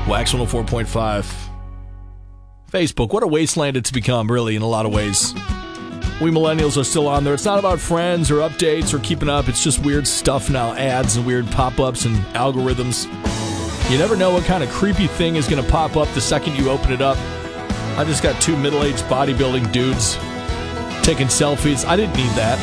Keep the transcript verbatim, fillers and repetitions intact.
Wax one oh four point five. Facebook, what a wasteland it's become, really, in a lot of ways. We millennials are still on there. It's not about friends or updates or keeping up. It's just weird stuff now, ads and weird pop-ups and algorithms. You never know what kind of creepy thing is going to pop up the second you open it up. I just got two middle-aged bodybuilding dudes taking selfies. I didn't need that.